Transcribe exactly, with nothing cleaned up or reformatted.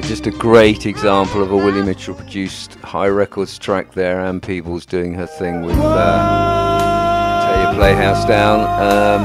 Just a great example of a Willie Mitchell produced High Records track there. Ann Peebles doing her thing with uh, Tear Your Playhouse Down. Um,